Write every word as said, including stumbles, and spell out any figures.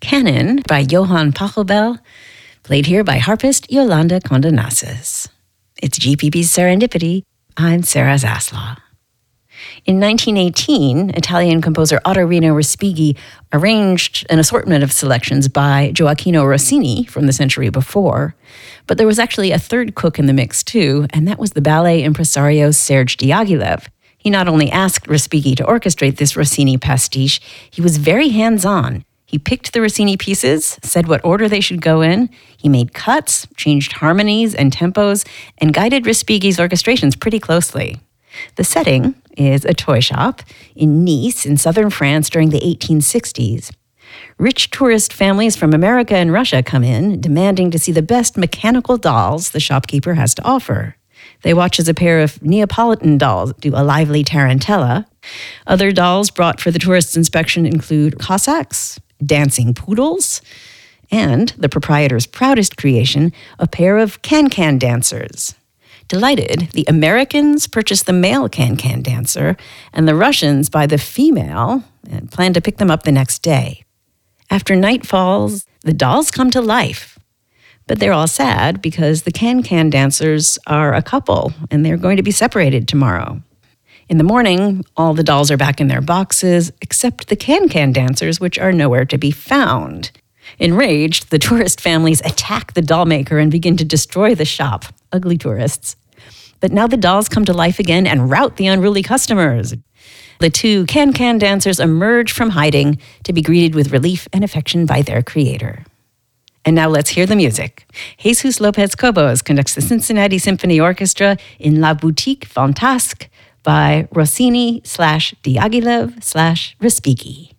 Canon by Johann Pachelbel, played here by harpist Yolanda Condonasis. It's G P B's Serendipity. I'm Sarah Zaslaw. In nineteen eighteen, Italian composer Ottorino Respighi arranged an assortment of selections by Gioacchino Rossini from the century before. But there was actually a third cook in the mix too, and that was the ballet impresario Serge Diaghilev. He not only asked Respighi to orchestrate this Rossini pastiche, he was very hands-on. He picked the Rossini pieces, said what order they should go in. He made cuts, changed harmonies and tempos, and guided Respighi's orchestrations pretty closely. The setting is a toy shop in Nice in southern France during the eighteen sixties. Rich tourist families from America and Russia come in, demanding to see the best mechanical dolls the shopkeeper has to offer. They watch as a pair of Neapolitan dolls do a lively tarantella. Other dolls brought for the tourists' inspection include Cossacks, dancing poodles, and the proprietor's proudest creation, a pair of can-can dancers. Delighted, the Americans purchase the male can-can dancer, and the Russians buy the female and plan to pick them up the next day. After night falls, the dolls come to life. But they're all sad because the can-can dancers are a couple, and they're going to be separated tomorrow. In the morning, all the dolls are back in their boxes, except the can-can dancers, which are nowhere to be found. Enraged, the tourist families attack the doll maker and begin to destroy the shop. Ugly tourists. But now the dolls come to life again and rout the unruly customers. The two can-can dancers emerge from hiding to be greeted with relief and affection by their creator. And now let's hear the music. Jesus Lopez Cobos conducts the Cincinnati Symphony Orchestra in La Boutique Fantasque by Rossini slash Diaghilev slash Respighi.